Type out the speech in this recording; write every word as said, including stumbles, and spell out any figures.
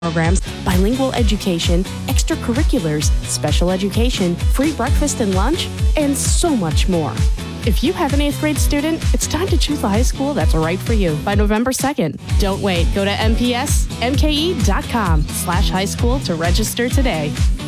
programs, bilingual education, extracurriculars, special education, free breakfast and lunch, and so much more. If you have an eighth grade student, it's time to choose the high school that's right for you by November second. Don't wait. Go to M P S M K E dot com slash high school to register today.